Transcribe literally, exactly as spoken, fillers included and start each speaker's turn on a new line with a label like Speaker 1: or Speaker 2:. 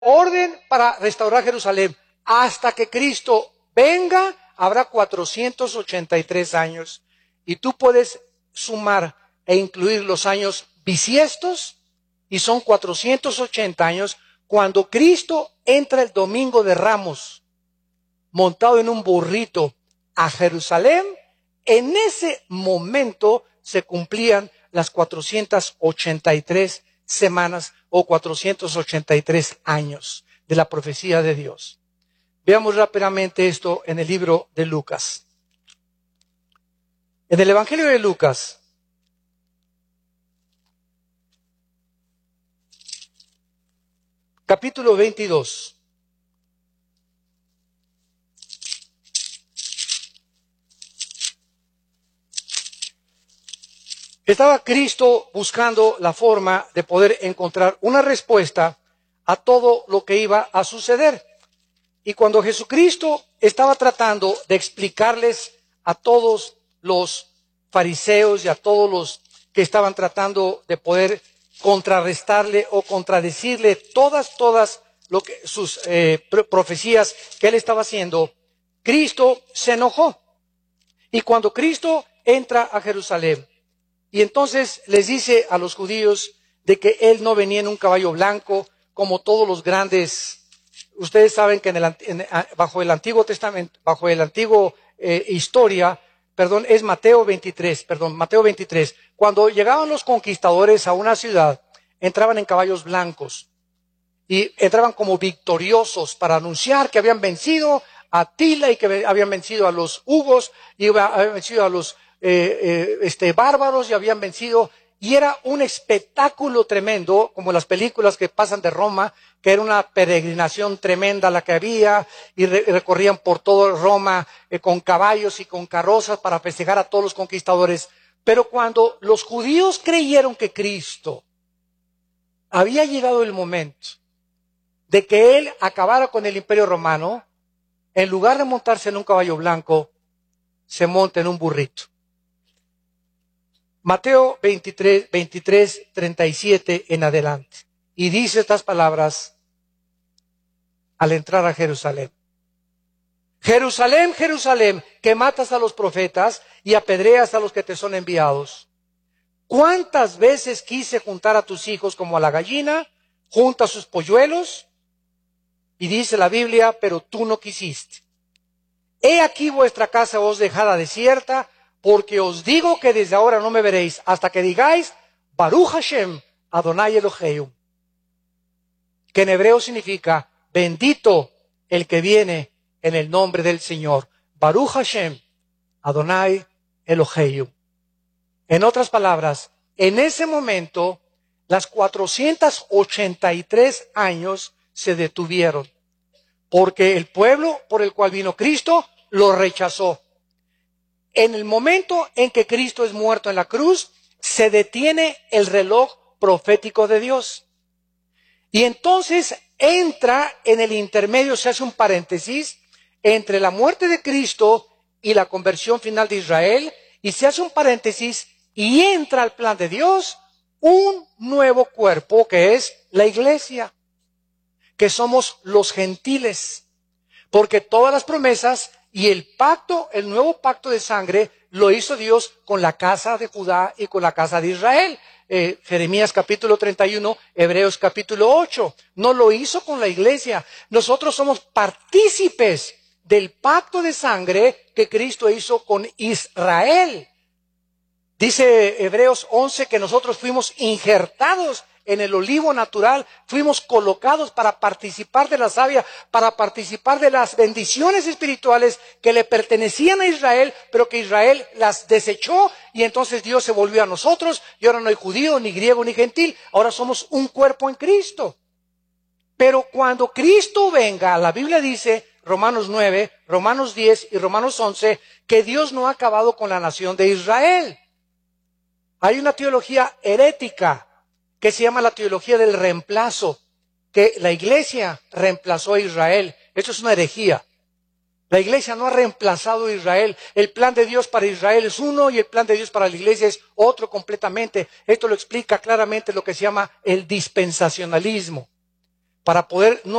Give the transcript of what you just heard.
Speaker 1: orden para restaurar Jerusalén. Hasta que Cristo venga, habrá cuatrocientos ochenta y tres años. Y tú puedes sumar e incluir los años bisiestos, y son cuatrocientos ochenta años, cuando Cristo entra el domingo de Ramos, montado en un burrito a Jerusalén. En ese momento se cumplían las cuatrocientas ochenta y tres semanas o cuatrocientos ochenta y tres años de la profecía de Dios. Veamos rápidamente esto en el libro de Lucas. En el Evangelio de Lucas, capítulo veintidós. Estaba Cristo buscando la forma de poder encontrar una respuesta a todo lo que iba a suceder. Y cuando Jesucristo estaba tratando de explicarles a todos los fariseos y a todos los que estaban tratando de poder contrarrestarle o contradecirle todas, todas lo que, sus eh, profecías que él estaba haciendo, Cristo se enojó. Y cuando Cristo entra a Jerusalén, y entonces les dice a los judíos de que él no venía en un caballo blanco como todos los grandes. Ustedes saben que en el, en, bajo el Antiguo Testamento, bajo el Antiguo eh, historia, perdón, es Mateo veintitrés, perdón, Mateo veintitrés. Cuando llegaban los conquistadores a una ciudad, entraban en caballos blancos y entraban como victoriosos para anunciar que habían vencido a Atila y que habían vencido a los hugos y habían vencido a los eh, eh, este, bárbaros y habían vencido. Y era un espectáculo tremendo, como las películas que pasan de Roma, que era una peregrinación tremenda la que había, y re recorrían por todo Roma eh, con caballos y con carrozas para festejar a todos los conquistadores. Pero cuando los judíos creyeron que Cristo había llegado el momento de que él acabara con el imperio romano, en lugar de montarse en un caballo blanco, se monta en un burrito. Mateo veintitrés, veintitrés, treinta y siete en adelante. Y dice estas palabras al entrar a Jerusalén. Jerusalén, Jerusalén, que matas a los profetas y apedreas a los que te son enviados. ¿Cuántas veces quise juntar a tus hijos como a la gallina junta sus polluelos? Y dice la Biblia, pero tú no quisiste. He aquí vuestra casa os dejada desierta, porque os digo que desde ahora no me veréis hasta que digáis, Baruch Hashem, Adonai Elohim. Que en hebreo significa, bendito el que viene en el nombre del Señor. Baruch Hashem, Adonai Elohim. En otras palabras, en ese momento, las cuatrocientos ochenta y tres años se detuvieron, porque el pueblo por el cual vino Cristo lo rechazó. En el momento en que Cristo es muerto en la cruz, se detiene el reloj profético de Dios. Y entonces entra en el intermedio, se hace un paréntesis, entre la muerte de Cristo y la conversión final de Israel, y se hace un paréntesis y entra al plan de Dios un nuevo cuerpo que es la iglesia, que somos los gentiles, porque todas las promesas y el pacto, el nuevo pacto de sangre, lo hizo Dios con la casa de Judá y con la casa de Israel. Eh, Jeremías capítulo treinta y uno, Hebreos capítulo ocho. No lo hizo con la iglesia. Nosotros somos partícipes del pacto de sangre que Cristo hizo con Israel. Dice Hebreos once que nosotros fuimos injertados en el olivo natural, fuimos colocados para participar de la savia, para participar de las bendiciones espirituales que le pertenecían a Israel, pero que Israel las desechó y entonces Dios se volvió a nosotros y ahora no hay judío, ni griego, ni gentil, ahora somos un cuerpo en Cristo. Pero cuando Cristo venga, la Biblia dice, Romanos nueve, Romanos diez y Romanos once, que Dios no ha acabado con la nación de Israel. Hay una teología herética que se llama la teología del reemplazo, que la iglesia reemplazó a Israel. Eso es una herejía. La iglesia no ha reemplazado a Israel. El plan de Dios para Israel es uno y el plan de Dios para la iglesia es otro completamente. Esto lo explica claramente lo que se llama el dispensacionalismo. para poder no